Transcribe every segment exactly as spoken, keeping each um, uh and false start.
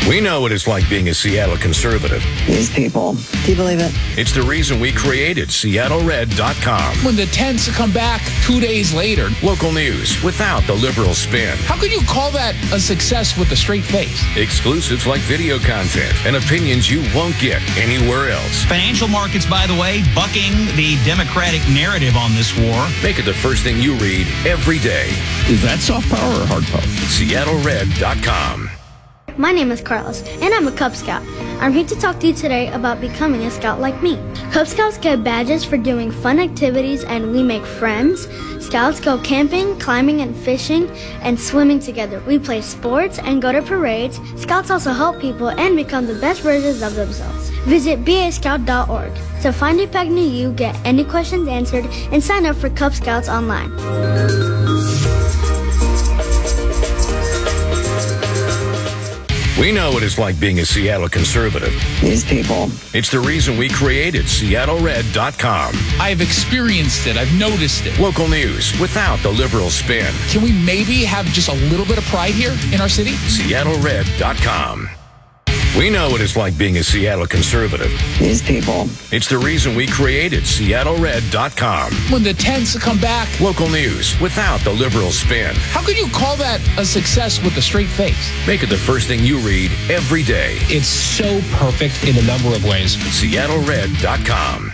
We know what it's like being a Seattle conservative. These people. Do you believe it? It's the reason we created Seattle Red dot com. When the tents come back two days later. Local news without the liberal spin. How could you call that a success with a straight face? Exclusives like video content and opinions you won't get anywhere else. Financial markets, by the way, bucking the Democratic narrative on this war. Make it the first thing you read every day. Is that soft power or hard power? Seattle Red dot com. My name is Carlos, and I'm a Cub Scout. I'm here to talk to you today about becoming a scout like me. Cub Scouts get badges for doing fun activities, and we make friends. Scouts go camping, climbing, and fishing, and swimming together. We play sports and go to parades. Scouts also help people and become the best versions of themselves. Visit B A scout dot org to find a pack near you, get any questions answered, and sign up for Cub Scouts online. We know what it's like being a Seattle conservative. These people. It's the reason we created Seattle Red dot com. I've experienced it. I've noticed it. Local news without the liberal spin. Can we maybe have just a little bit of pride here in our city? Seattle Red dot com. We know what it's like being a Seattle conservative. These people. It's the reason we created Seattle Red dot com. When the tents come back. Local news without the liberal spin. How could you call that a success with a straight face? Make it the first thing you read every day. It's so perfect in a number of ways. Seattle Red dot com.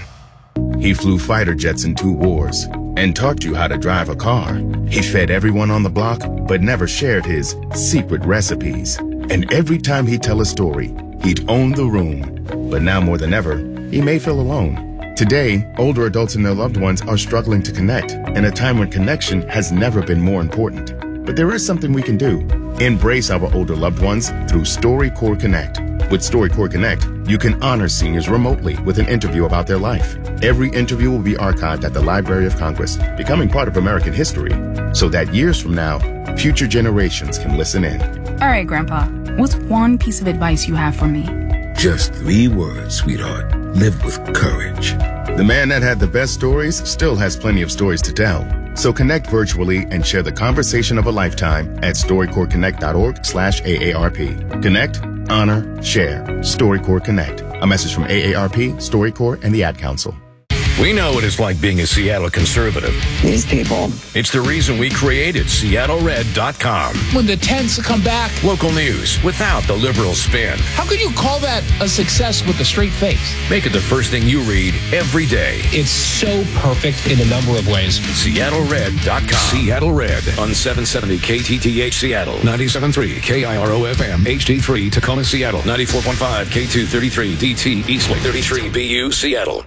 He flew fighter jets in two wars and taught you how to drive a car. He fed everyone on the block, but never shared his secret recipes. And every time he'd tell a story, he'd own the room. But now more than ever, he may feel alone. Today, older adults and their loved ones are struggling to connect in a time when connection has never been more important. But there is something we can do. Embrace our older loved ones through StoryCorps Connect. With StoryCorps Connect, you can honor seniors remotely with an interview about their life. Every interview will be archived at the Library of Congress, becoming part of American history, so that years from now, future generations can listen in. All right, Grandpa, what's one piece of advice you have for me? Just three words, sweetheart. Live with courage. The man that had the best stories still has plenty of stories to tell. So connect virtually and share the conversation of a lifetime at storycorps connect dot org slash A A R P. Connect, honor, share. StoryCorps Connect. A message from A A R P, StoryCorps, and the Ad Council. We know what it's like being a Seattle conservative. These people. It's the reason we created Seattle Red dot com. When the tents come back. Local news without the liberal spin. How could you call that a success with a straight face? Make it the first thing you read every day. It's so perfect in a number of ways. Seattle Red dot com. Seattle Red on seven seventy K T T H Seattle, ninety-seven point three K I R O F M, H D three Tacoma, Seattle, ninety-four point five K two thirty-three D T Eastway thirty-three B U, Seattle.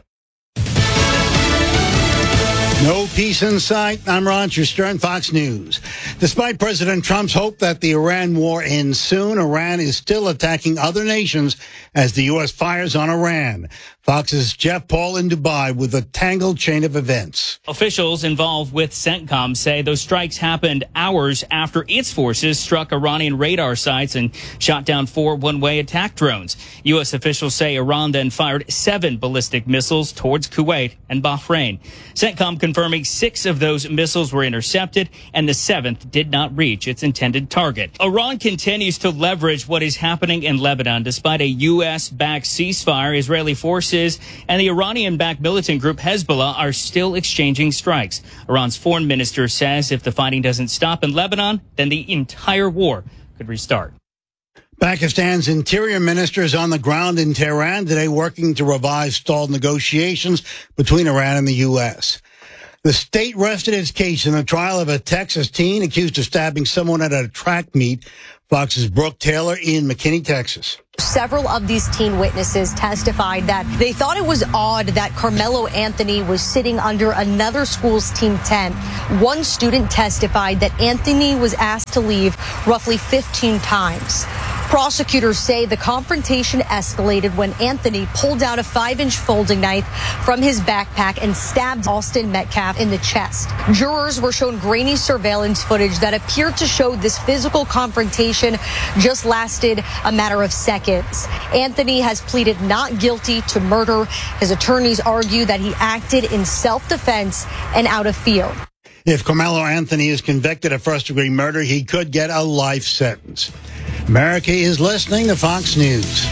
No peace in sight. I'm Roger Stern, Fox News. Despite President Trump's hope that the Iran war ends soon, Iran is still attacking other nations as the U S fires on Iran. Fox's Jeff Paul in Dubai with a tangled chain of events. Officials involved with CENTCOM say those strikes happened hours after its forces struck Iranian radar sites and shot down four one-way attack drones. U S officials say Iran then fired seven ballistic missiles towards Kuwait and Bahrain. CENTCOM confirming six of those missiles were intercepted and the seventh did not reach its intended target. Iran continues to leverage what is happening in Lebanon despite a U S-backed ceasefire. Israeli forces and the Iranian-backed militant group Hezbollah are still exchanging strikes. Iran's foreign minister says if the fighting doesn't stop in Lebanon, then the entire war could restart. Pakistan's interior minister is on the ground in Tehran today working to revive stalled negotiations between Iran and the U S. The state rested its case in the trial of a Texas teen accused of stabbing someone at a track meet. Fox's Brooke Taylor in McKinney, Texas. Several of these teen witnesses testified that they thought it was odd that Carmelo Anthony was sitting under another school's team tent. One student testified that Anthony was asked to leave roughly fifteen times. Prosecutors say the confrontation escalated when Anthony pulled out a five-inch folding knife from his backpack and stabbed Austin Metcalf in the chest. Jurors were shown grainy surveillance footage that appeared to show this physical confrontation just lasted a matter of seconds. Anthony has pleaded not guilty to murder. His attorneys argue that he acted in self-defense and out of fear. If Carmelo Anthony is convicted of first-degree murder, he could get a life sentence. America is listening to Fox News.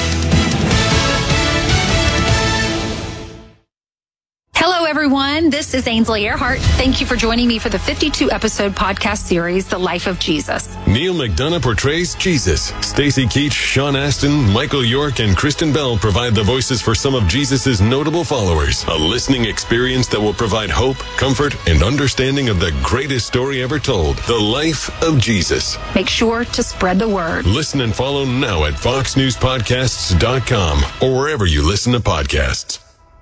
Hello, everyone. This is Ainsley Earhart. Thank you for joining me for the fifty-two episode podcast series, The Life of Jesus. Neil McDonough portrays Jesus. Stacey Keach, Sean Astin, Michael York, and Kristen Bell provide the voices for some of Jesus' notable followers. A listening experience that will provide hope, comfort, and understanding of the greatest story ever told, The Life of Jesus. Make sure to spread the word. Listen and follow now at fox news podcasts dot com or wherever you listen to podcasts.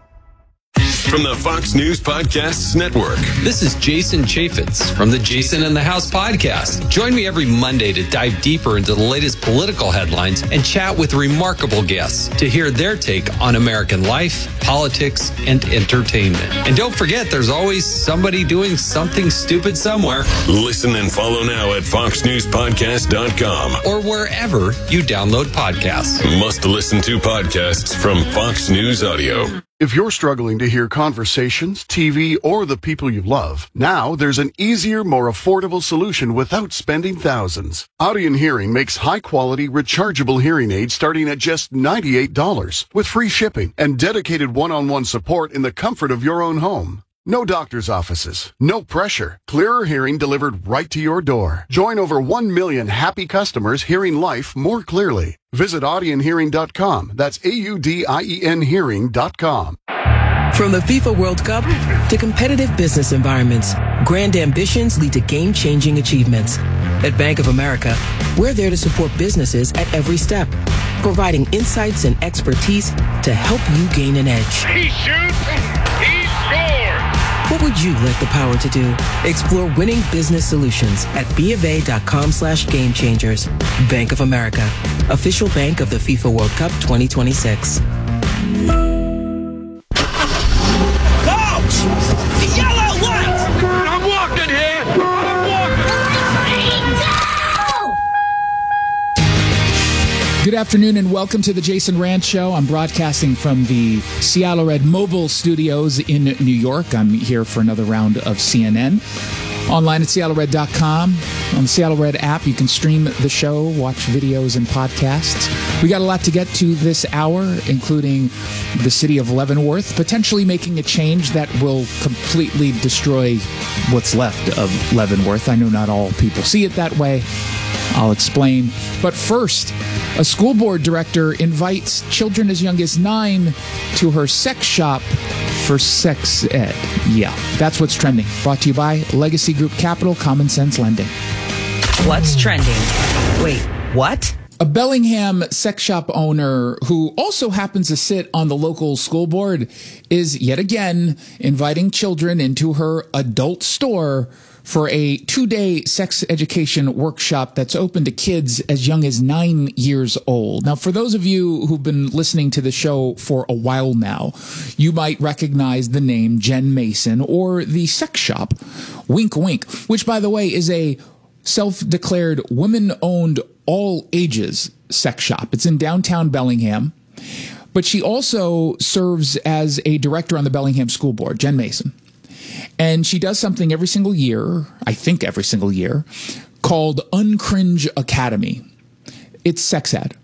From the Fox News Podcasts Network. This is Jason Chaffetz from the Jason in the House podcast. Join me every Monday to dive deeper into the latest political headlines and chat with remarkable guests to hear their take on American life, politics, and entertainment. And don't forget, there's always somebody doing something stupid somewhere. Listen and follow now at fox news podcast dot com or wherever you download podcasts. Must listen to podcasts from Fox News Audio. If you're struggling to hear conversations, T V, or the people you love, now there's an easier, more affordable solution without spending thousands. Audien Hearing makes high-quality, rechargeable hearing aids starting at just ninety-eight dollars with free shipping and dedicated one-on-one support in the comfort of your own home. No doctor's offices, no pressure, clearer hearing delivered right to your door. Join over one million happy customers hearing life more clearly. Visit audien hearing dot com. That's A U D I E N hearing dot com. From the FIFA World Cup to competitive business environments, grand ambitions lead to game-changing achievements. At Bank of America, we're there to support businesses at every step, providing insights and expertise to help you gain an edge. He shoots, he scores! What would you like the power to do? Explore winning business solutions at bofa.com slash game changers. Bank of America, official bank of the FIFA World Cup twenty twenty-six. Coach! The yellow light! I'm walking here! I'm walking! Good afternoon and welcome to the Jason Rand Show. I'm broadcasting from the Seattle Red Mobile Studios in New York. I'm here for another round of C N N. Online at seattle red dot com. On the Seattle Red app, you can stream the show, watch videos and podcasts. We got a lot to get to this hour, including the city of Leavenworth potentially making a change that will completely destroy what's left of Leavenworth. I know not all people see it that way. I'll explain. But first, a school board director invites children as young as nine to her sex shop for sex ed. Yeah, that's what's trending. Brought to you by Legacy Group Capital, Common Sense Lending. What's trending? Wait, what? A Bellingham sex shop owner who also happens to sit on the local school board is yet again inviting children into her adult store for a two-day sex education workshop that's open to kids as young as nine years old. Now, for those of you who've been listening to the show for a while now, you might recognize the name Jen Mason or the sex shop Wink Wink, which, by the way, is a self-declared women-owned all-ages sex shop. It's in downtown Bellingham, but she also serves as a director on the Bellingham School Board, Jen Mason. And she does something every single year, I think every single year, called Uncringe Academy. It's sex ed.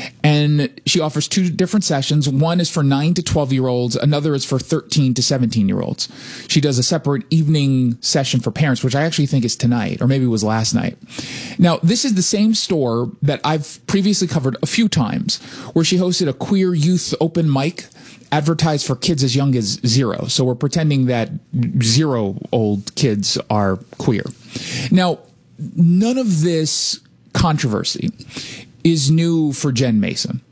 And she offers two different sessions. One is for nine to twelve-year-olds. Another is for thirteen to seventeen-year-olds. She does a separate evening session for parents, which I actually think is tonight, or maybe it was last night. Now, this is the same store that I've previously covered a few times, where she hosted a queer youth open mic advertised for kids as young as zero. So we're pretending that zero-old kids are queer. Now, none of this controversy is new for Jen Mason.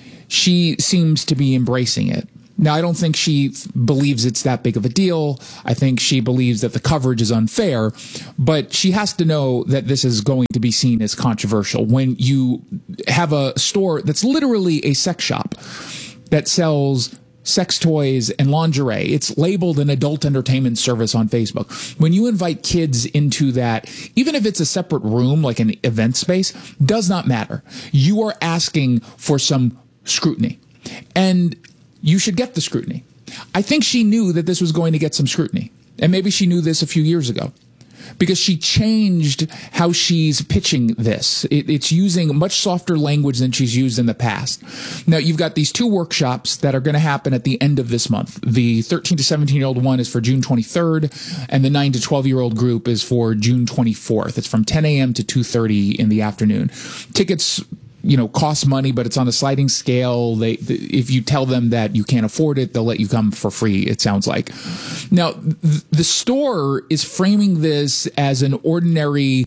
She seems to be embracing it. Now, I don't think she believes it's that big of a deal. I think she believes that the coverage is unfair, but she has to know that this is going to be seen as controversial when you have a store that's literally a sex shop that sells sex toys and lingerie. It's labeled an adult entertainment service on Facebook. When you invite kids into that, even if it's a separate room, like an event space, does not matter. You are asking for some scrutiny, and you should get the scrutiny. I think she knew that this was going to get some scrutiny, and maybe she knew this a few years ago. because she changed how she's pitching this. It, it's using much softer language than she's used in the past. Now, you've got these two workshops that are going to happen at the end of this month. The thirteen to seventeen-year-old one is for June twenty-third, and the nine to twelve-year-old group is for June twenty-fourth. It's from ten a.m. to two thirty in the afternoon. Tickets, you know, cost money, but it's on a sliding scale. They, if you tell them that you can't afford it, they'll let you come for free, it sounds like. Now, th- the store is framing this as an ordinary,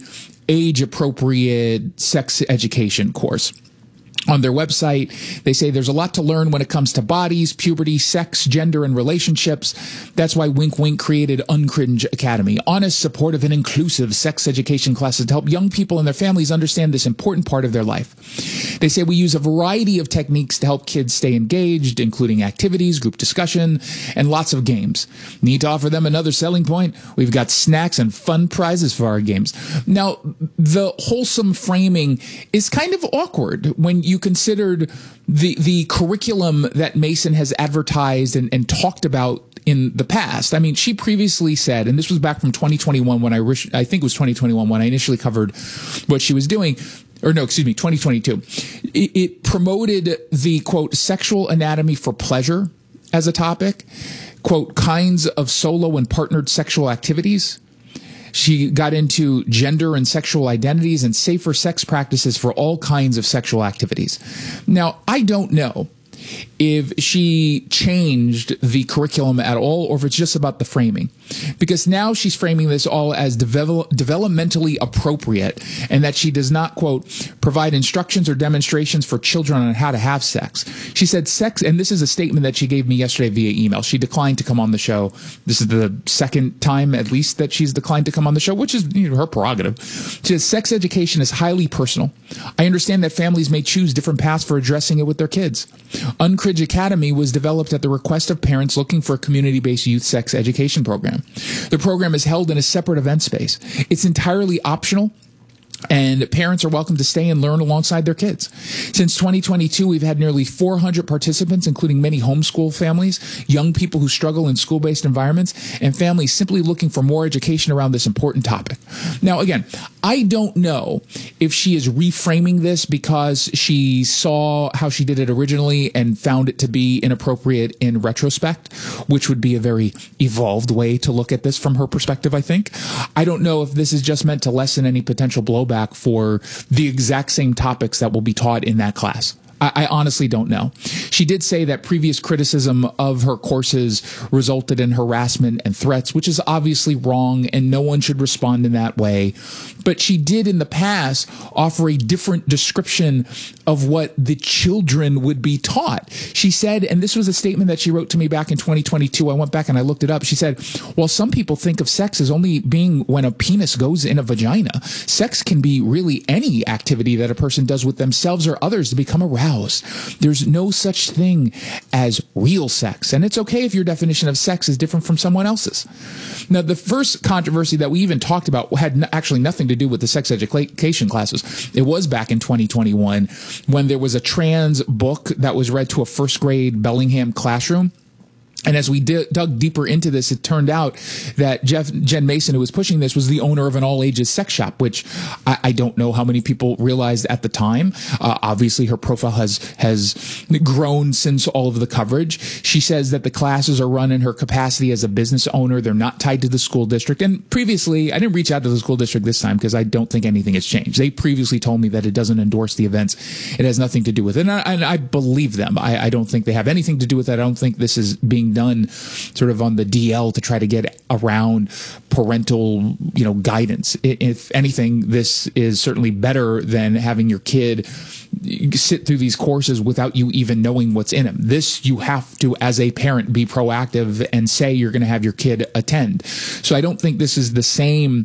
age-appropriate sex education course. On their website, they say there's a lot to learn when it comes to bodies, puberty, sex, gender, and relationships. That's why Wink Wink created Uncringe Academy. Honest, supportive, and inclusive sex education classes to help young people and their families understand this important part of their life. They say we use a variety of techniques to help kids stay engaged, including activities, group discussion, and lots of games. Need to offer them another selling point? We've got snacks and fun prizes for our games. Now, the wholesome framing is kind of awkward when you considered the the curriculum that Mason has advertised and, and talked about in the past. I mean, she previously said, and this was back from twenty twenty-one when I, I think it was twenty twenty-one when I initially covered what she was doing, or no, excuse me, twenty twenty-two. It, it promoted the, quote, sexual anatomy for pleasure as a topic, quote, kinds of solo and partnered sexual activities. She got into gender and sexual identities and safer sex practices for all kinds of sexual activities. Now, I don't know if she changed the curriculum at all or if it's just about the framing, because now she's framing this all as develop, developmentally appropriate and that she does not, quote, provide instructions or demonstrations for children on how to have sex. She said sex, and this is a statement that she gave me yesterday via email. She declined to come on the show. This is the second time at least that she's declined to come on the show, which is, you know, her prerogative. She says sex education is highly personal. I understand that families may choose different paths for addressing it with their kids. Uncridge Academy was developed at the request of parents looking for a community-based youth sex education program. The program is held in a separate event space. It's entirely optional, and parents are welcome to stay and learn alongside their kids. Since twenty twenty-two, we've had nearly four hundred participants, including many homeschool families, young people who struggle in school-based environments, and families simply looking for more education around this important topic. Now, again, I don't know if she is reframing this because she saw how she did it originally and found it to be inappropriate in retrospect, which would be a very evolved way to look at this from her perspective, I think. I don't know if this is just meant to lessen any potential blowback back for the exact same topics that will be taught in that class. I, I honestly don't know. She did say that previous criticism of her courses resulted in harassment and threats, which is obviously wrong, and no one should respond in that way. But she did in the past offer a different description of what the children would be taught. She said, and this was a statement that she wrote to me back in twenty twenty-two. I went back and I looked it up. She said, well, some people think of sex as only being when a penis goes in a vagina. Sex can be really any activity that a person does with themselves or others to become aroused. There's no such thing as real sex, and it's okay if your definition of sex is different from someone else's. Now, the first controversy that we even talked about had n- actually nothing to do with the sex education classes. It was back in twenty twenty-one when there was a trans book that was read to a first grade Bellingham classroom. And as we d- dug deeper into this, it turned out that Jeff, Jen Mason, who was pushing this, was the owner of an all-ages sex shop, which I, I don't know how many people realized at the time. Uh, obviously, her profile has has grown since all of the coverage. She says that the classes are run in her capacity as a business owner. They're not tied to the school district. And previously, I didn't reach out to the school district this time because I don't think anything has changed. They previously told me that it doesn't endorse the events. It has nothing to do with it. And I, and I believe them. I, I don't think they have anything to do with it. I don't think this is being done sort of on the D L to try to get around parental, you know, guidance. If anything, this is certainly better than having your kid sit through these courses without you even knowing what's in them. This, you have to, as a parent, be proactive and say you're going to have your kid attend. So I don't think this is the same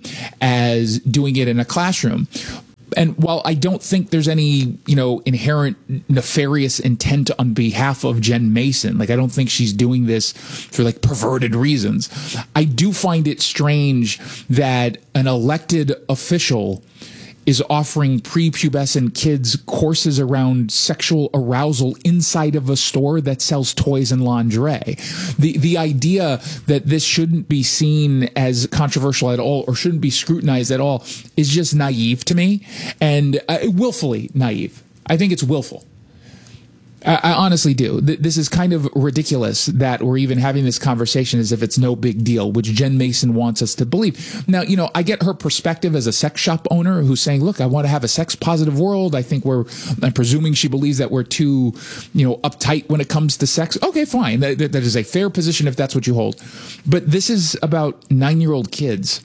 as doing it in a classroom. And while I don't think there's any, you know, inherent nefarious intent on behalf of Jen Mason, like I don't think she's doing this for like perverted reasons, I do find it strange that an elected official is offering prepubescent kids courses around sexual arousal inside of a store that sells toys and lingerie. The the idea that this shouldn't be seen as controversial at all or shouldn't be scrutinized at all is just naive to me, and uh, willfully naive. I think it's willful. I honestly do. This is kind of ridiculous that we're even having this conversation as if it's no big deal, which Jen Mason wants us to believe. Now, you know, I get her perspective as a sex shop owner who's saying, look, I want to have a sex positive world. I think we're, I'm presuming she believes that we're too, you know, uptight when it comes to sex. Okay, fine. That, that is a fair position if that's what you hold. But this is about nine-year-old kids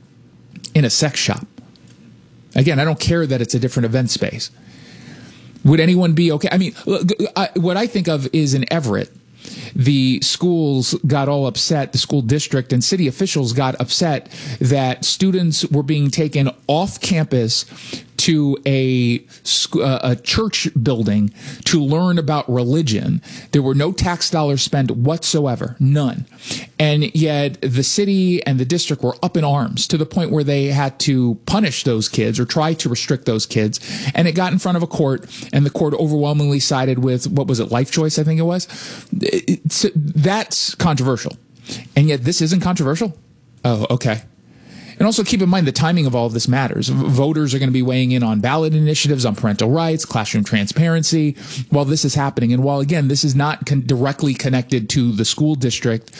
in a sex shop. Again, I don't care that it's a different event space. Would anyone be okay? I mean, I, what I think of is in Everett, the schools got all upset, the school district and city officials got upset that students were being taken off campus to a, uh, a church building to learn about religion. There were no tax dollars spent whatsoever, none. And yet the city and the district were up in arms to the point where they had to punish those kids or try to restrict those kids. And it got in front of a court, and the court overwhelmingly sided with, what was it, Life Choice, I think it was? It's, that's controversial. And yet this isn't controversial? Oh, okay. And also keep in mind the timing of all of this matters. Voters are going to be weighing in on ballot initiatives on parental rights, classroom transparency, while this is happening. And while, again, this is not con- directly connected to the school district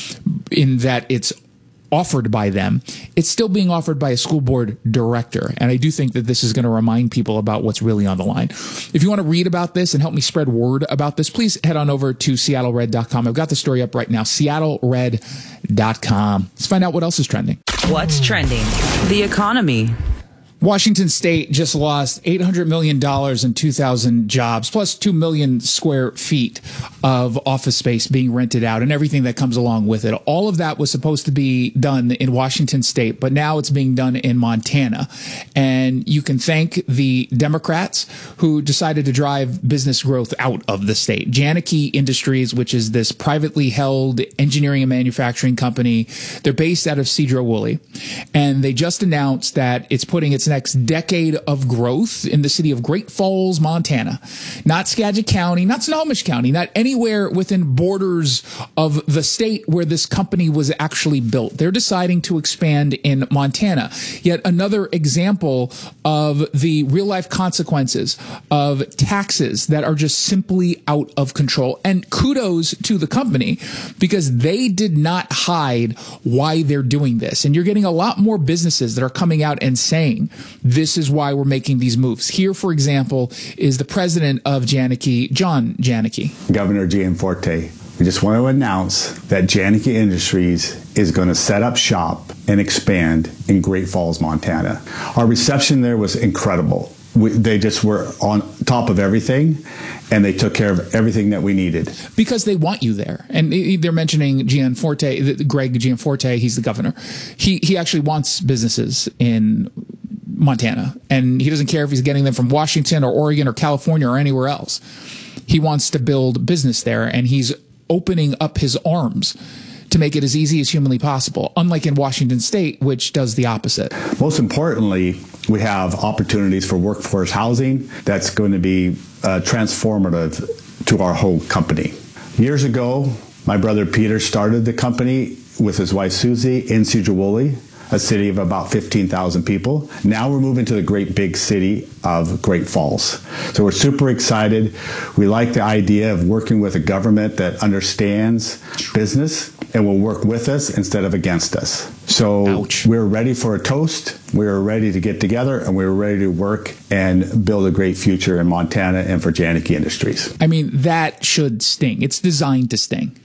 in that it's offered by them, it's still being offered by a school board director. And I do think that this is going to remind people about what's really on the line. If you want to read about this and help me spread word about this, please head on over to Seattle Red dot com. I've got the story up right now, Seattle Red dot com. Let's find out what else is trending. What's trending? The economy. Washington State just lost eight hundred million dollars and two thousand jobs, plus two million square feet of office space being rented out and everything that comes along with it. All of that was supposed to be done in Washington State, but now it's being done in Montana. And you can thank the Democrats who decided to drive business growth out of the state. Janicki Industries, which is this privately held engineering and manufacturing company, they're based out of Sedro-Woolley. And they just announced that it's putting its next decade of growth in the city of Great Falls, Montana. Not Skagit County, not Snohomish County, not anywhere within borders of the state where this company was actually built. They're deciding to expand in Montana. Yet another example of the real-life consequences of taxes that are just simply out of control. And kudos to the company because they did not hide why they're doing this. And you're getting a lot more businesses that are coming out and saying, this is why we're making these moves. Here, for example, is the president of Janicki, John Janicki. Governor Gianforte, we just want to announce that Janicki Industries is going to set up shop and expand in Great Falls, Montana. Our reception there was incredible. We, they just were on top of everything, and they took care of everything that we needed. Because they want you there. And they're mentioning Gianforte, Greg Gianforte, he's the governor. He, he actually wants businesses in Montana, and he doesn't care if he's getting them from Washington or Oregon or California or anywhere else. He wants to build business there, and he's opening up his arms to make it as easy as humanly possible, unlike in Washington State, which does the opposite. Most importantly, we have opportunities for workforce housing that's going to be uh, transformative to our whole company. Years ago, my brother Peter started the company with his wife Susie in Sedro-Woolley, a city of about fifteen thousand people. Now we're moving to the great big city of Great Falls. So we're super excited. We like the idea of working with a government that understands business and will work with us instead of against us. So Ouch. We're ready for a toast. We're ready to get together, and we're ready to work and build a great future in Montana and for Janicki Industries. I mean, that should sting. It's designed to sting.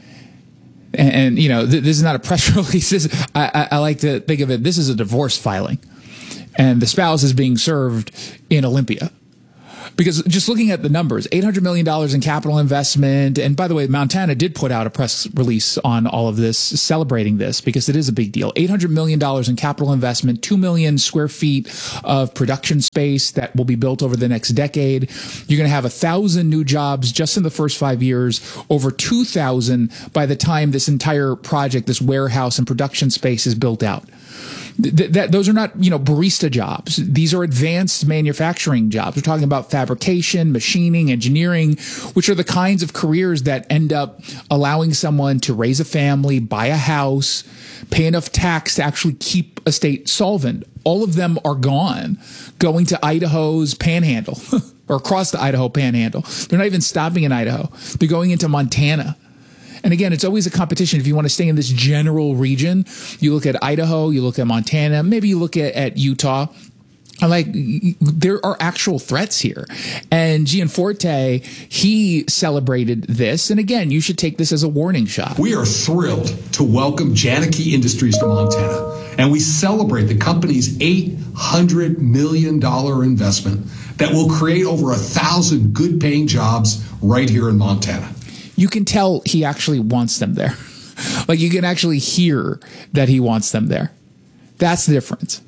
And, and you know, th- this is not a press release. This, I, I, I like to think of it, this is a divorce filing. And the spouse is being served in Olympia. Because just looking at the numbers, eight hundred million dollars in capital investment. And by the way, Montana did put out a press release on all of this, celebrating this, because it is a big deal. eight hundred million dollars in capital investment, two million square feet of production space that will be built over the next decade. You're going to have one thousand new jobs just in the first five years, over two thousand by the time this entire project, this warehouse and production space is built out. Th- that those are not, you know, barista jobs. These are advanced manufacturing jobs. We're talking about fabrication, machining, engineering, which are the kinds of careers that end up allowing someone to raise a family, buy a house, pay enough tax to actually keep a state solvent. All of them are gone, going to Idaho's panhandle or across the Idaho panhandle. They're not even stopping in Idaho. They're going into Montana. And again, it's always a competition. If you want to stay in this general region, you look at Idaho, you look at Montana, maybe you look at, at Utah. Like, there are actual threats here. And Gianforte, he celebrated this. And again, you should take this as a warning shot. We are thrilled to welcome Janicki Industries to Montana. And we celebrate the company's eight hundred million dollars investment that will create over a thousand good paying jobs right here in Montana. You can tell he actually wants them there. Like, you can actually hear that he wants them there. That's the difference.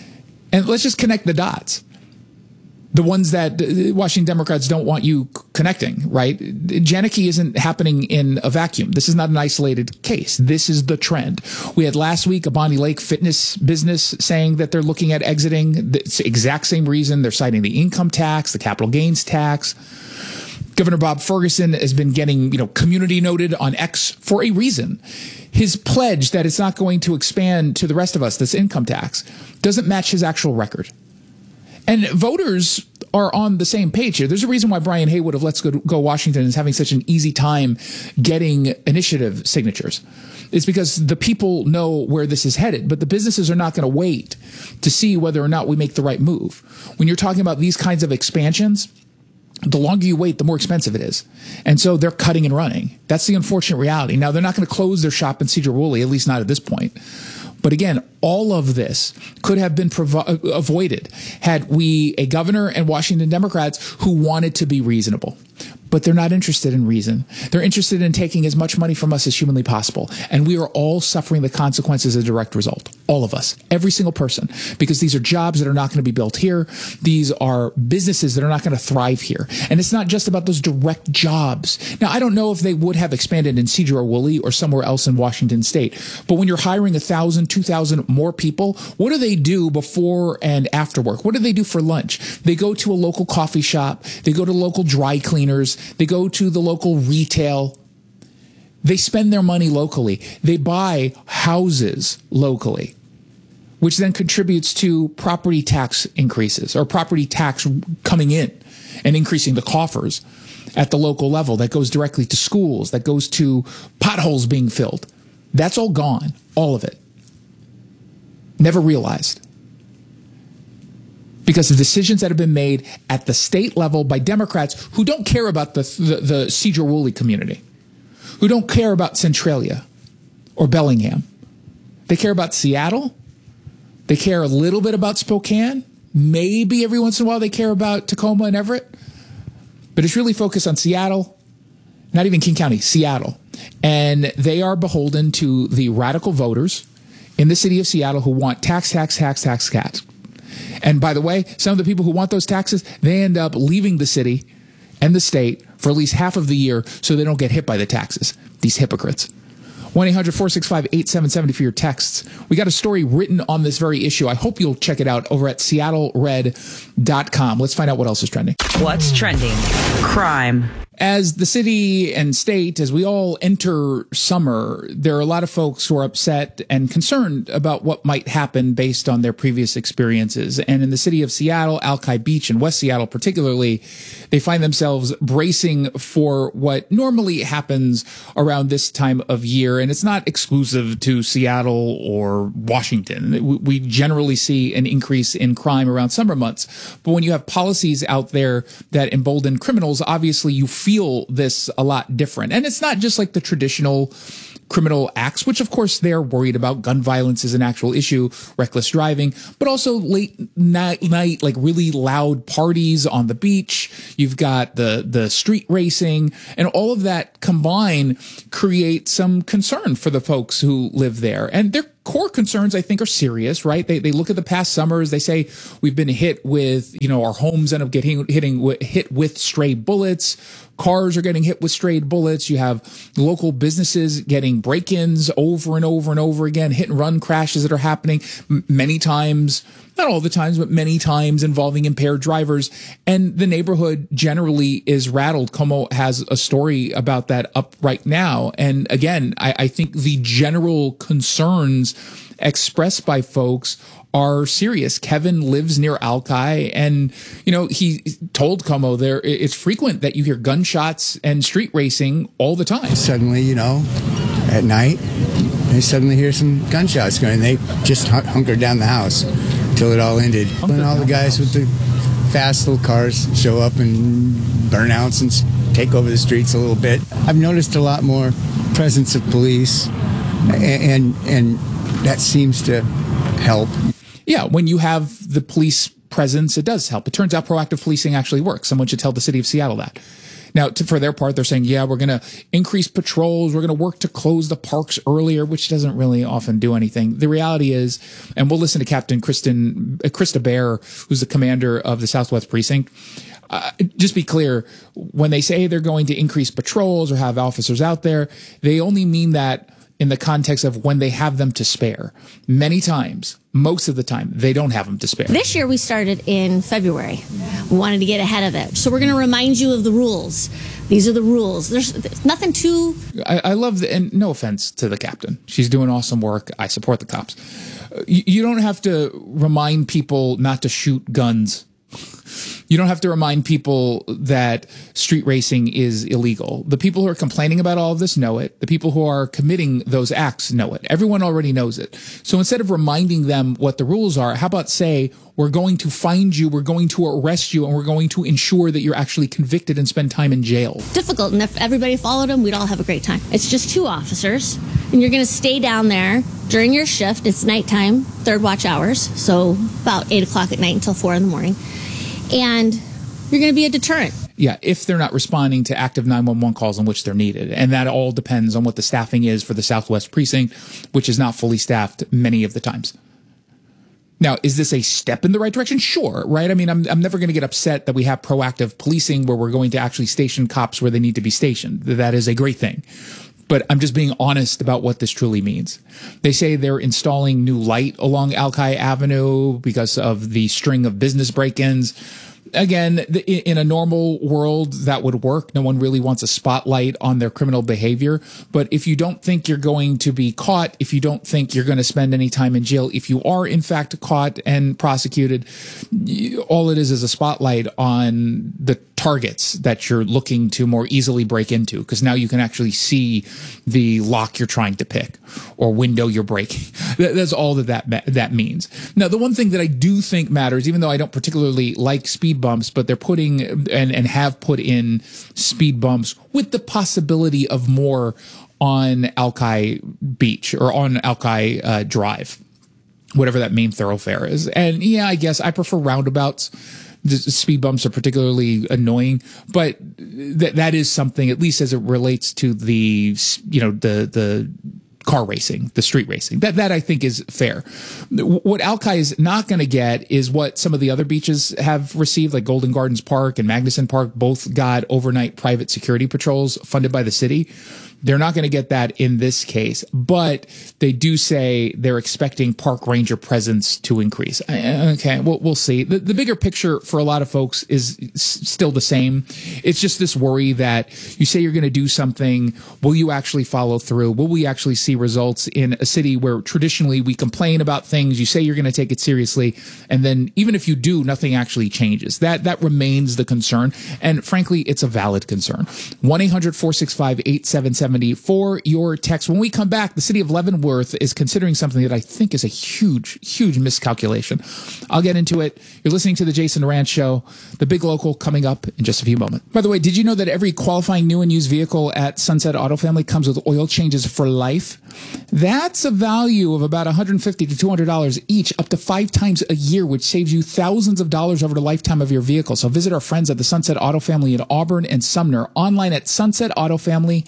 And let's just connect the dots. The ones that Washington Democrats don't want you connecting, right? Janicki isn't happening in a vacuum. This is not an isolated case. This is the trend. We had last week a Bonnie Lake fitness business saying that they're looking at exiting. It's the exact same reason. They're citing the income tax, the capital gains tax. Governor Bob Ferguson has been getting, you know, community noted on X for a reason. His pledge that it's not going to expand to the rest of us, this income tax, doesn't match his actual record. And voters are on the same page here. There's a reason why Brian Haywood of Let's Go, Go Washington is having such an easy time getting initiative signatures. It's because the people know where this is headed, but the businesses are not going to wait to see whether or not we make the right move. When you're talking about these kinds of expansions, the longer you wait, the more expensive it is. And so they're cutting and running. That's the unfortunate reality. Now, they're not going to close their shop in Cedar Woolley, at least not at this point. But again, all of this could have been provo- avoided had we a governor and Washington Democrats who wanted to be reasonable. But they're not interested in reason. They're interested in taking as much money from us as humanly possible. And we are all suffering the consequences as a direct result. All of us. Every single person. Because these are jobs that are not going to be built here. These are businesses that are not going to thrive here. And it's not just about those direct jobs. Now, I don't know if they would have expanded in Cedar or Woolley or somewhere else in Washington state. But when you're hiring one thousand, two thousand more people, what do they do before and after work? What do they do for lunch? They go to a local coffee shop. They go to local dry cleaners. They go to the local retail. They spend their money locally. They buy houses locally, which then contributes to property tax increases or property tax coming in and increasing the coffers at the local level. That goes directly to schools. That goes to potholes being filled. That's all gone. All of it. Never realized. Because of decisions that have been made at the state level by Democrats who don't care about the, the, the Cedar Woolley community, who don't care about Centralia or Bellingham. They care about Seattle. They care a little bit about Spokane. Maybe every once in a while they care about Tacoma and Everett. But it's really focused on Seattle, not even King County, Seattle. And they are beholden to the radical voters in the city of Seattle who want tax, tax, tax, tax, tax. And by the way, some of the people who want those taxes, they end up leaving the city and the state for at least half of the year so they don't get hit by the taxes. These hypocrites. one eight hundred, four six five, eight seven seven zero for your texts. We got a story written on this very issue. I hope you'll check it out over at seattle red dot com. Let's find out what else is trending. What's trending? Crime. As the city and state, as we all enter summer, there are a lot of folks who are upset and concerned about what might happen based on their previous experiences. And in the city of Seattle, Alki Beach and West Seattle particularly, they find themselves bracing for what normally happens around this time of year. And it's not exclusive to Seattle or Washington. We generally see an increase in crime around summer months. But when you have policies out there that embolden criminals, obviously you feel this a lot different. And it's not just like the traditional criminal acts, which of course they're worried about. Gun violence is an actual issue, reckless driving, but also late night, night like really loud parties on the beach. You've got the, the street racing, and all of that combined create some concern for the folks who live there. And they're core concerns, I think, are serious, right? They they look at the past summers. They say we've been hit with, you know, our homes end up getting hitting hit with stray bullets. Cars are getting hit with strayed bullets. You have local businesses getting break-ins over and over and over again, hit and run crashes that are happening m- many times, not all the times, but many times involving impaired drivers. And the neighborhood generally is rattled. Como has a story about that up right now. And again, I, I think the general concerns expressed by folks are serious. Kevin lives near Alki, and, you know, he told Como there it's frequent that you hear gunshots and street racing all the time. Suddenly, you know, at night, they suddenly hear some gunshots going. They just hunkered down the house until it all ended. And all the guys with the fast little cars show up and burnouts and take over the streets a little bit. I've noticed a lot more presence of police, and and, and that seems to help. Yeah, when you have the police presence, it does help. It turns out proactive policing actually works. Someone should tell the city of Seattle that. Now, to, for their part, they're saying, yeah, we're going to increase patrols. We're going to work to close the parks earlier, which doesn't really often do anything. The reality is, and we'll listen to Captain Kristen, uh, Krista Bear, who's the commander of the Southwest Precinct. Uh, just be clear, when they say they're going to increase patrols or have officers out there, they only mean that in the context of when they have them to spare. Many times, most of the time, they don't have them to spare. This year we started in February. We wanted to get ahead of it. So we're going to remind you of the rules. These are the rules. There's, there's nothing too... I, I love the, and no offense to the captain. She's doing awesome work. I support the cops. You, you don't have to remind people not to shoot guns. You don't have to remind people that street racing is illegal. The people who are complaining about all of this know it. The people who are committing those acts know it. Everyone already knows it. So instead of reminding them what the rules are, how about say, we're going to find you, we're going to arrest you, and we're going to ensure that you're actually convicted and spend time in jail. Difficult, and if everybody followed them, we'd all have a great time. It's just two officers, and you're going to stay down there during your shift. It's nighttime, third watch hours, so about eight o'clock at night until four in the morning. And you're going to be a deterrent. Yeah, if they're not responding to active nine one one calls in which they're needed. And that all depends on what the staffing is for the Southwest Precinct, which is not fully staffed many of the times. Now, is this a step in the right direction? Sure, right? I mean, I'm I'm never going to get upset that we have proactive policing where we're going to actually station cops where they need to be stationed. That is a great thing. But I'm just being honest about what this truly means. They say they're installing new light along Alki Avenue because of the string of business break-ins. Again, in a normal world, that would work. No one really wants a spotlight on their criminal behavior. But if you don't think you're going to be caught, if you don't think you're going to spend any time in jail, if you are in fact caught and prosecuted, all it is is a spotlight on the targets that you're looking to more easily break into, because now you can actually see the lock you're trying to pick or window you're breaking. That's all that that, that means. Now, the one thing that I do think matters, even though I don't particularly like speed bumps, but they're putting and, and have put in speed bumps with the possibility of more on Alki Beach or on Alki uh, Drive, whatever that main thoroughfare is. And yeah, I guess I prefer roundabouts. The speed bumps are particularly annoying, but that that is something, at least as it relates to the, you know, the the car racing, the street racing. That that I think is fair. What Alki is not going to get is what some of the other beaches have received, like Golden Gardens Park and Magnuson Park. Both got overnight private security patrols funded by the city. They're not going to get that in this case, but they do say they're expecting park ranger presence to increase. Okay, we'll, we'll see. The, the bigger picture for a lot of folks is still the same. It's just this worry that you say you're going to do something. Will you actually follow through? Will we actually see results in a city where traditionally we complain about things? You say you're going to take it seriously, and then even if you do, nothing actually changes. That, that remains the concern. And frankly, it's a valid concern. one eight hundred four six five eight seven seven for your text. When we come back, the city of Leavenworth is considering something that I think is a huge, huge miscalculation. I'll get into it. You're listening to the Jason Rant Show, the big local coming up in just a few moments. By the way, did you know that every qualifying new and used vehicle at Sunset Auto Family comes with oil changes for life? That's a value of about one hundred fifty to two hundred dollars each, up to five times a year, which saves you thousands of dollars over the lifetime of your vehicle. So visit our friends at the Sunset Auto Family in Auburn and Sumner, online at sunset auto family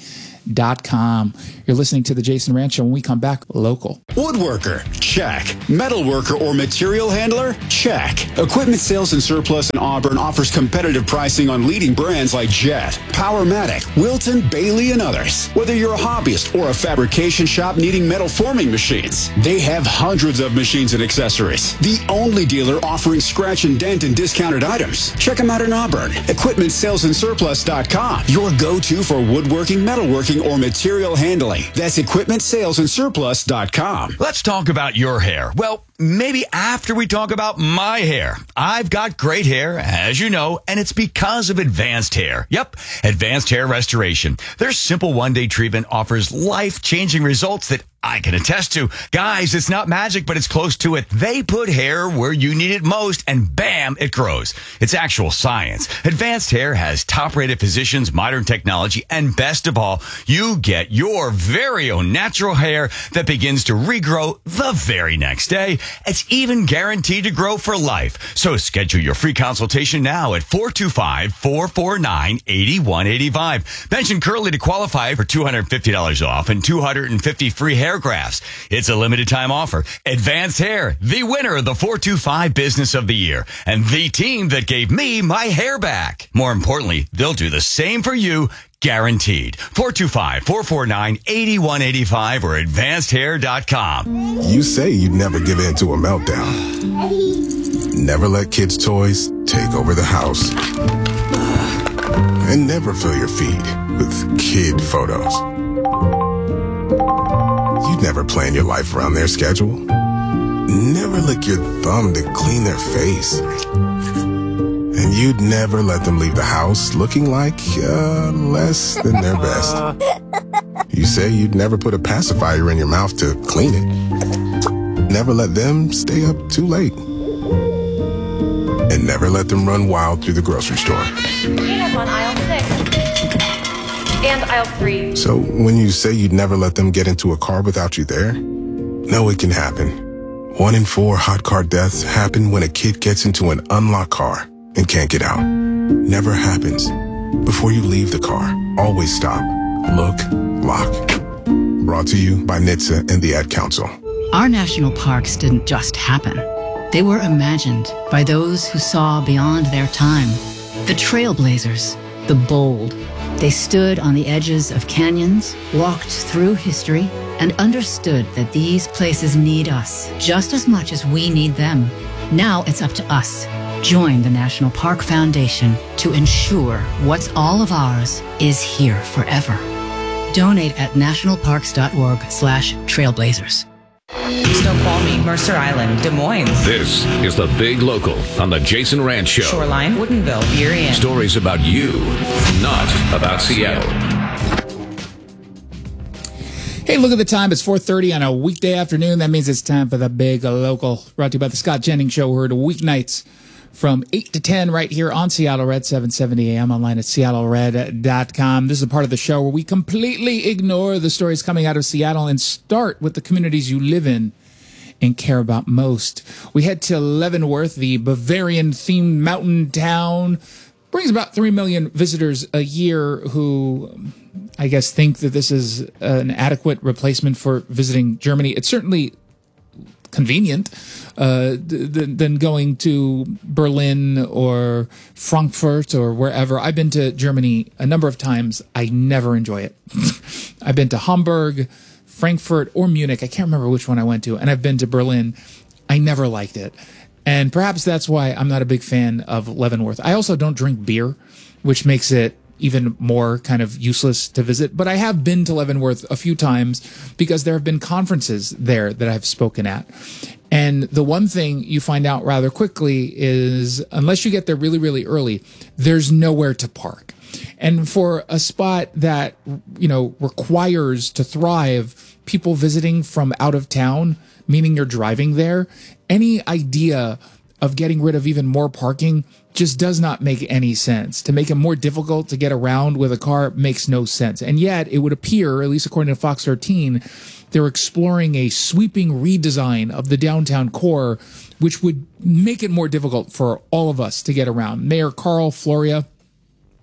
dot com. You're listening to The Jason Rant Show. When we come back, local. Woodworker, check. Metalworker or material handler, check. Equipment Sales and Surplus in Auburn offers competitive pricing on leading brands like Jet, Powermatic, Wilton, Bailey, and others. Whether you're a hobbyist or a fabrication shop needing metal forming machines, they have hundreds of machines and accessories. The only dealer offering scratch and dent and discounted items. Check them out in Auburn. Equipment Sales and Surplus dot com. Your go-to for woodworking, metalworking, or material handling. That's Equipment Sales and Surplus dot com. Let's talk about your hair. Well, maybe after we talk about my hair. I've got great hair, as you know, and it's because of Advanced Hair. Yep, Advanced Hair Restoration. Their simple one-day treatment offers life-changing results that I can attest to. Guys, it's not magic, but it's close to it. They put hair where you need it most, and bam, it grows. It's actual science. Advanced Hair has top-rated physicians, modern technology, and best of all, you get your very own natural hair that begins to regrow the very next day. It's even guaranteed to grow for life. So schedule your free consultation now at four two five, four four nine, eight one eight five. Mention Curly to qualify for two hundred fifty dollars off and two hundred fifty dollars free hair grafts. It's a limited time offer. Advanced Hair, the winner of the four two five Business of the Year, and the team that gave me my hair back. More importantly, they'll do the same for you, guaranteed. four two five, four four nine, eight one eight five or advanced hair dot com. You say you'd never give in to a meltdown. Never let kids' toys take over the house. And never fill your feed with kid photos. You'd never plan your life around their schedule. Never lick your thumb to clean their face. And you'd never let them leave the house looking like uh, less than their best. You say you'd never put a pacifier in your mouth to clean it. Never let them stay up too late. And never let them run wild through the grocery store. We have on aisle six. And aisle three. So when you say you'd never let them get into a car without you there, no, it can happen. One in four hot car deaths happen when a kid gets into an unlocked car and can't get out. Never happens. Before you leave the car, always stop, look, lock. Brought to you by N H T S A and the Ad Council. Our national parks didn't just happen. They were imagined by those who saw beyond their time. The trailblazers, the bold. They stood on the edges of canyons, walked through history, and understood that these places need us just as much as we need them. Now it's up to us. Join the National Park Foundation to ensure what's all of ours is here forever. Donate at nationalparks.org slash trailblazers. Snoqualmie, Mercer Island, Des Moines. This is the Big Local on the Jason Rant Show. Shoreline, Woodinville, Burien. Stories about you, not about Seattle. Hey, look at the time. It's four thirty on a weekday afternoon. That means it's time for the Big Local. Brought to you by the Scott Jennings Show. Heard weeknights from eight to ten right here on Seattle Red, seven seventy a.m. online at seattle red dot com. This is a part of the show where we completely ignore the stories coming out of Seattle and start with the communities you live in and care about most. We head to Leavenworth, the Bavarian-themed mountain town. Brings about three million visitors a year who, I guess, think that this is an adequate replacement for visiting Germany. It's certainly convenient uh, th- th- than going to Berlin or Frankfurt or wherever. I've been to Germany a number of times. I never enjoy it. I've been to Hamburg, Frankfurt, or Munich. I can't remember which one I went to. And I've been to Berlin. I never liked it. And perhaps that's why I'm not a big fan of Leavenworth. I also don't drink beer, which makes it even more kind of useless to visit. But I have been to Leavenworth a few times because there have been conferences there that I've spoken at. And the one thing you find out rather quickly is unless you get there really, really early, there's nowhere to park. And for a spot that, you know, requires to thrive people visiting from out of town, meaning you're driving there, any idea of getting rid of even more parking just does not make any sense. To make it more difficult to get around with a car makes no sense. And yet it would appear, at least according to Fox thirteen, they're exploring a sweeping redesign of the downtown core, which would make it more difficult for all of us to get around. Mayor Carl Floria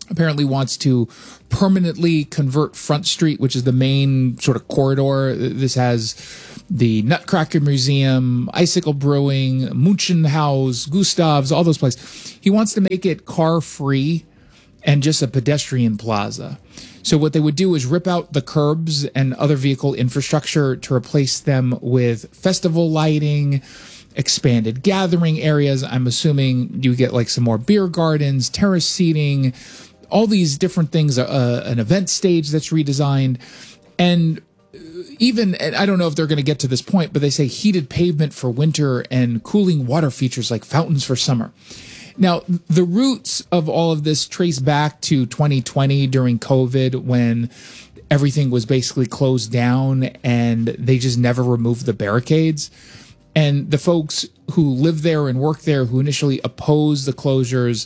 apparently wants to permanently convert Front Street, which is the main sort of corridor. This has the Nutcracker Museum, Icicle Brewing, Munchenhaus, Gustav's, all those places. He wants to make it car-free and just a pedestrian plaza. So what they would do is rip out the curbs and other vehicle infrastructure to replace them with festival lighting, expanded gathering areas. I'm assuming you get like some more beer gardens, terrace seating, all these different things, uh, an event stage that's redesigned. And even, and I don't know if they're going to get to this point, but they say heated pavement for winter and cooling water features like fountains for summer. Now, the roots of all of this trace back to twenty twenty during COVID, when everything was basically closed down and they just never removed the barricades. And the folks who live there and work there, who initially opposed the closures,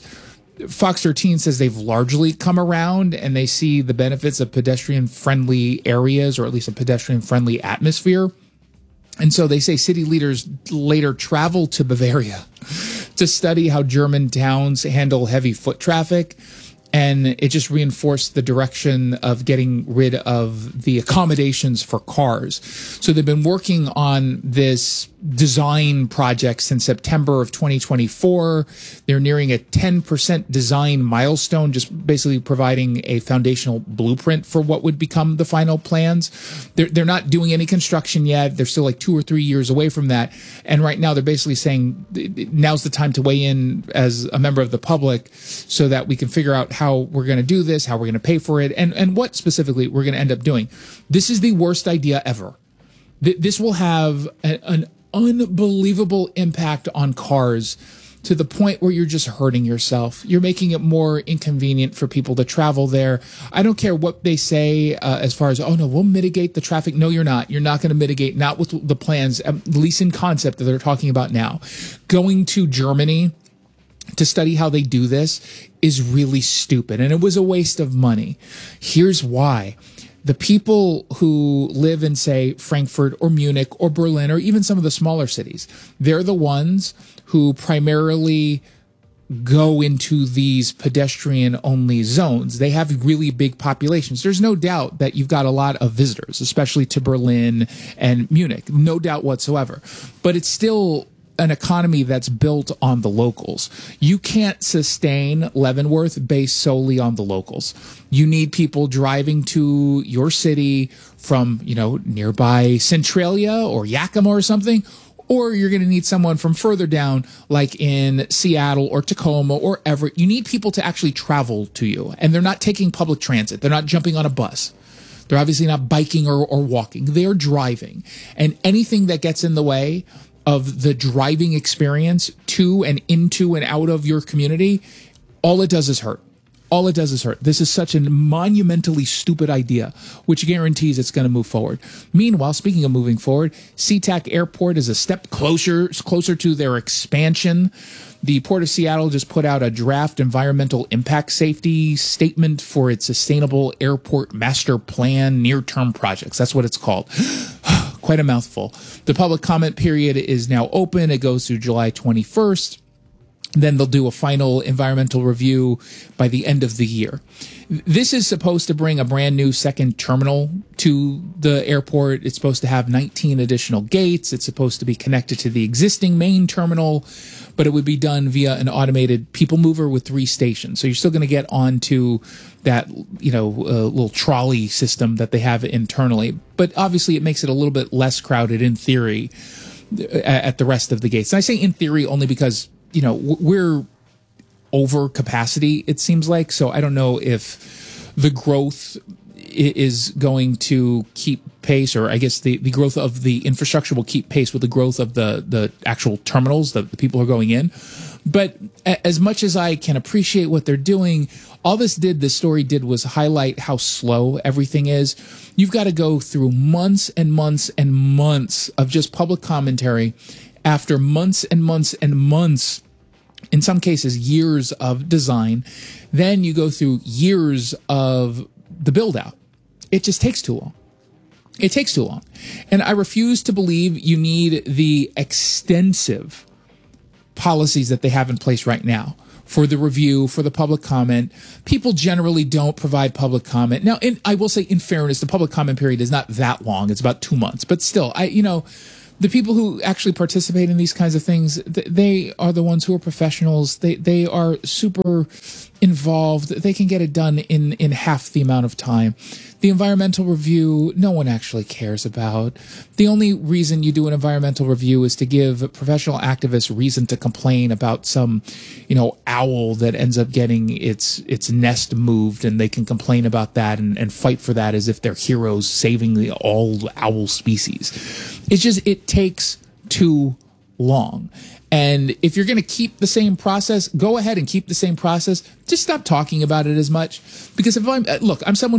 Fox thirteen says they've largely come around and they see the benefits of pedestrian-friendly areas, or at least a pedestrian-friendly atmosphere. And so they say city leaders later traveled to Bavaria to study how German towns handle heavy foot traffic. And it just reinforced the direction of getting rid of the accommodations for cars. So they've been working on this design project since September of twenty twenty-four. They're nearing a ten percent design milestone, just basically providing a foundational blueprint for what would become the final plans. They're, they're not doing any construction yet. They're still like two or three years away from that. And right now they're basically saying now's the time to weigh in as a member of the public so that we can figure out how we're going to do this, how we're going to pay for it, and, and what specifically we're going to end up doing. This is the worst idea ever. Th- this will have a, an unbelievable impact on cars to the point where you're just hurting yourself. You're making it more inconvenient for people to travel there. I don't care what they say uh, as far as, oh, no, we'll mitigate the traffic. No, you're not. You're not going to mitigate, not with the plans, at least in concept that they're talking about now. Going to Germany to study how they do this is really stupid, and it was a waste of money. Here's why. The people who live in, say, Frankfurt or Munich or Berlin or even some of the smaller cities, they're the ones who primarily go into these pedestrian-only zones. They have really big populations. There's no doubt that you've got a lot of visitors, especially to Berlin and Munich. No doubt whatsoever. But it's still an economy that's built on the locals. You can't sustain Leavenworth based solely on the locals. You need people driving to your city from, you know, nearby Centralia or Yakima or something, or you're going to need someone from further down, like in Seattle or Tacoma or Everett. You need people to actually travel to you, and they're not taking public transit. They're not jumping on a bus. They're obviously not biking or, or walking. They're driving, and anything that gets in the way of the driving experience to and into and out of your community, all it does is hurt. All it does is hurt. This is such a monumentally stupid idea, which guarantees it's going to move forward. Meanwhile, speaking of moving forward, SeaTac Airport is a step closer, closer to their expansion. The Port of Seattle just put out a draft environmental impact safety statement for its Sustainable Airport Master Plan near-term projects. That's what it's called. Quite a mouthful. The public comment period is now open. It goes through July twenty-first. Then they'll do a final environmental review by the end of the year. This is supposed to bring a brand new second terminal to the airport. It's supposed to have nineteen additional gates. It's supposed to be connected to the existing main terminal, but it would be done via an automated people mover with three stations. So you're still going to get onto that, you know, uh, little trolley system that they have internally. But obviously it makes it a little bit less crowded in theory at the rest of the gates. And I say in theory only because, you know, we're over capacity, it seems like. So I don't know if the growth is going to keep pace, or I guess the, the growth of the infrastructure will keep pace with the growth of the, the actual terminals, the, the people who are going in. But as much as I can appreciate what they're doing, all this did, this story did, was highlight how slow everything is. You've got to go through months and months and months of just public commentary after months and months and months, in some cases years of design. Then you go through years of the build out. It just takes too long. It takes too long. And I refuse to believe you need the extensive policies that they have in place right now for the review, for the public comment. People generally don't provide public comment. Now, in, I will say, in fairness, the public comment period is not that long. It's about two months. But still, I, you know, the people who actually participate in these kinds of things, they are the ones who are professionals. They they are super involved. They can get it done in, in half the amount of time. The environmental review, no one actually cares about. The only reason you do an environmental review is to give professional activists reason to complain about some, you know, owl that ends up getting its its nest moved, and they can complain about that and, and fight for that as if they're heroes saving the all owl species. It's just, it takes too long. And if you're going to keep the same process, go ahead and keep the same process. Just stop talking about it as much. Because if I'm, look, I'm someone